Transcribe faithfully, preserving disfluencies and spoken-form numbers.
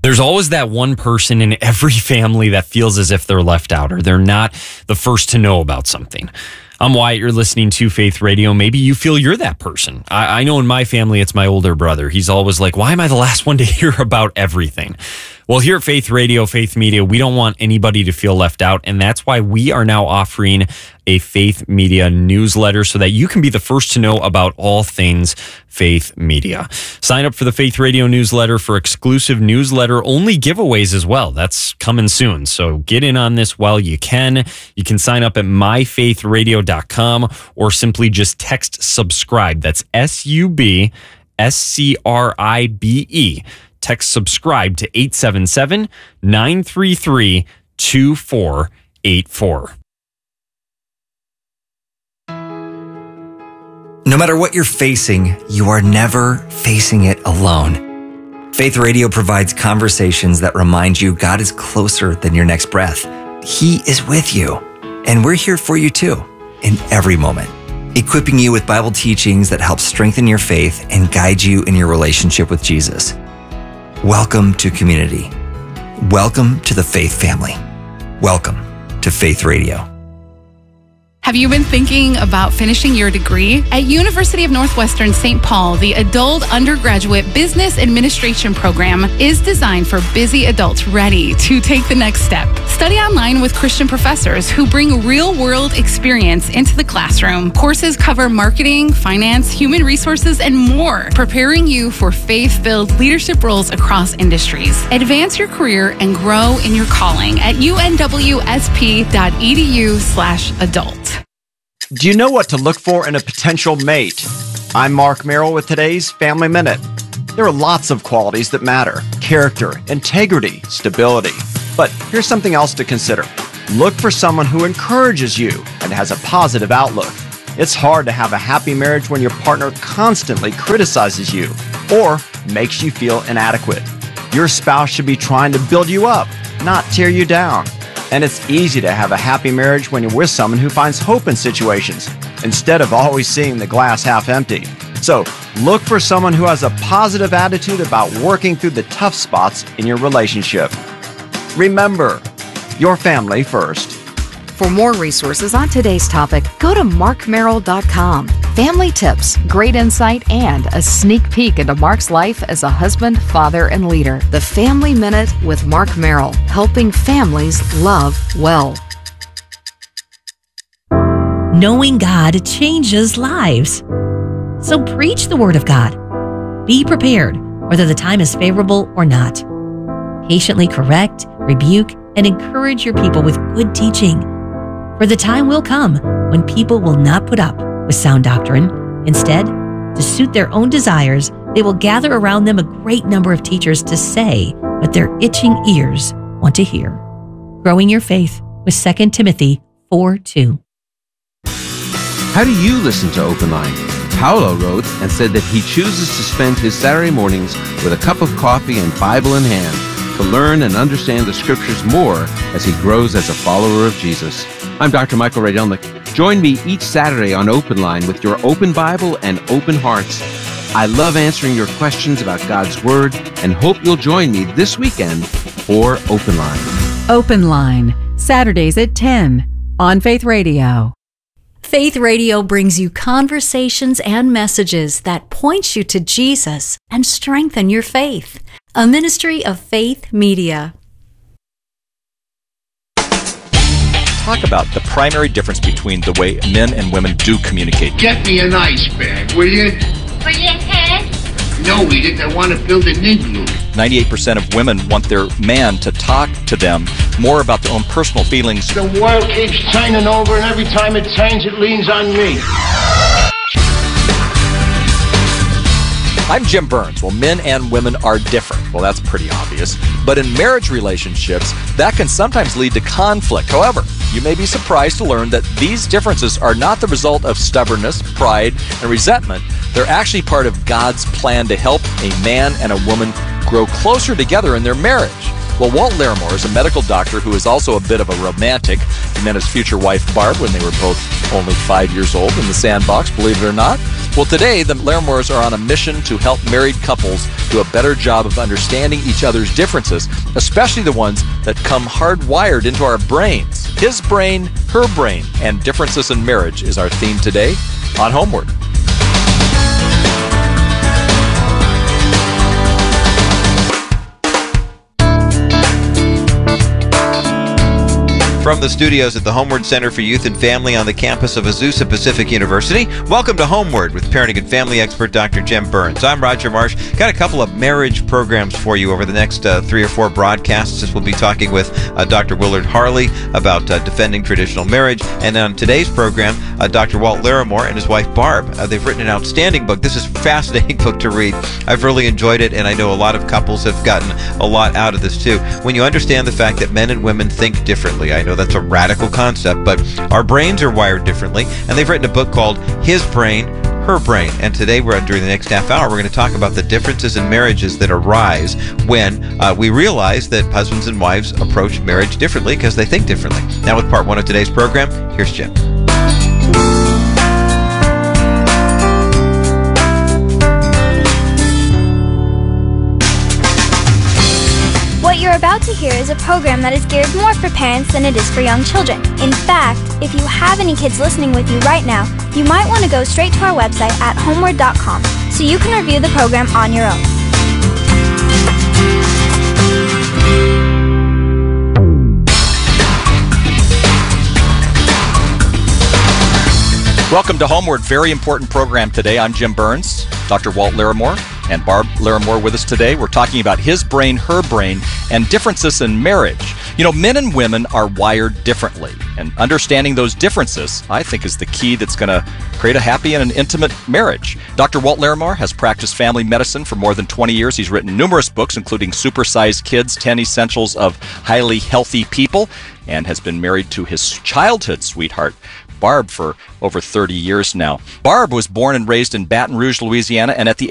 There's always that one person in every family that feels as if they're left out or they're not the first to know about something. I'm Wyatt. You're listening to Faith Radio. Maybe you feel you're that person. I, I know in my family, it's my older brother. He's always like, why am I the last one to hear about everything? Well, here at Faith Radio, Faith Media, we don't want anybody to feel left out. And that's why we are now offering a Faith Media newsletter so that you can be the first to know about all things Faith Media. Sign up for the Faith Radio newsletter for exclusive newsletter-only giveaways as well. That's coming soon. So get in on this while you can. You can sign up at my faith radio dot com or simply just text subscribe. That's S U B S C R I B E. Text subscribe to eight seven seven, nine three three, two four eight four. No matter what you're facing, you are never facing it alone. Faith Radio provides conversations that remind you God is closer than your next breath. He is with you, and we're here for you too, in every moment, equipping you with Bible teachings that help strengthen your faith and guide you in your relationship with Jesus. Welcome to community. Welcome to the Faith family. Welcome to Faith Radio. Have you been thinking about finishing your degree? At University of Northwestern Saint Paul, the Adult Undergraduate Business Administration program is designed for busy adults ready to take the next step. Study online with Christian professors who bring real-world experience into the classroom. Courses cover marketing, finance, human resources, and more, preparing you for faith-filled leadership roles across industries. Advance your career and grow in your calling at U N W S P dot E D U slash adult. Do you know what to look for in a potential mate? I'm Mark Merrill with today's Family Minute. There are lots of qualities that matter: character, integrity, stability. But here's something else to consider. Look for someone who encourages you and has a positive outlook. It's hard to have a happy marriage when your partner constantly criticizes you or makes you feel inadequate. Your spouse should be trying to build you up, not tear you down. And it's easy to have a happy marriage when you're with someone who finds hope in situations instead of always seeing the glass half empty. So look for someone who has a positive attitude about working through the tough spots in your relationship. Remember, your family first. For more resources on today's topic, go to mark merrill dot com. Family tips, great insight, and a sneak peek into Mark's life as a husband, father, and leader. The Family Minute with Mark Merrill, helping families love well. Knowing God changes lives. So preach the Word of God. Be prepared, whether the time is favorable or not. Patiently correct, rebuke, and encourage your people with good teaching. For the time will come when people will not put up with sound doctrine. Instead, to suit their own desires, they will gather around them a great number of teachers to say what their itching ears want to hear. Growing your faith with Second Timothy four two. How do you listen to Open Line? Paolo wrote and said that he chooses to spend his Saturday mornings with a cup of coffee and Bible in hand to learn and understand the Scriptures more as he grows as a follower of Jesus. I'm Doctor Michael Rydelnik. Join me each Saturday on Open Line with your open Bible and open hearts. I love answering your questions about God's Word and hope you'll join me this weekend for Open Line. Open Line, Saturdays at ten on Faith Radio. Faith Radio brings you conversations and messages that point you to Jesus and strengthen your faith. A ministry of Faith Media. Talk about the primary difference between the way men and women do communicate. Get me an ice bag, will you? For your head? No, Edith, I want to build an igloo. ninety-eight percent of women want their man to talk to them more about their own personal feelings. The world keeps turning over, and every time it turns, it leans on me. I'm Jim Burns. Well, men and women are different. Well, that's pretty obvious. But in marriage relationships, that can sometimes lead to conflict. However, you may be surprised to learn that these differences are not the result of stubbornness, pride, and resentment. They're actually part of God's plan to help a man and a woman grow closer together in their marriage. Well, Walt Larimore is a medical doctor who is also a bit of a romantic. He met his future wife, Barb, when they were both only five years old in the sandbox, believe it or not. Well, today, the Larimores are on a mission to help married couples do a better job of understanding each other's differences, especially the ones that come hardwired into our brains. His brain, her brain, and differences in marriage is our theme today on Homeward. From the studios at the Homeward Center for Youth and Family on the campus of Azusa Pacific University, welcome to Homeward with parenting and family expert Doctor Jim Burns. I'm Roger Marsh. Got a couple of marriage programs for you over the next uh, three or four broadcasts. We'll be talking with uh, Doctor Willard Harley about uh, defending traditional marriage. And on today's program, uh, Doctor Walt Larimore and his wife Barb. Uh, they've written an outstanding book. This is a fascinating book to read. I've really enjoyed it, and I know a lot of couples have gotten a lot out of this too. When you understand the fact that men and women think differently, I know that's a radical concept, but our brains are wired differently, and they've written a book called His Brain, Her Brain. And today, we're during the next half hour, we're going to talk about the differences in marriages that arise when uh, we realize that husbands and wives approach marriage differently because they think differently. Now, with part one of today's program, here's Jim. What you're about to hear is a program that is geared more for parents than it is for young children. In fact, if you have any kids listening with you right now, you might want to go straight to our website at homeward dot com so you can review the program on your own. Welcome to Homeward. Very important program today. I'm Jim Burns, Doctor Walt Larimore, and Barb Larimore with us today. We're talking about his brain, her brain, and differences in marriage. You know, men and women are wired differently, and understanding those differences, I think, is the key that's going to create a happy and an intimate marriage. Doctor Walt Larimore has practiced family medicine for more than twenty years. He's written numerous books, including Supersized Kids, ten Essentials of Highly Healthy People, and has been married to his childhood sweetheart, Barb, for over thirty years now. Barb was born and raised in Baton Rouge, Louisiana, and at the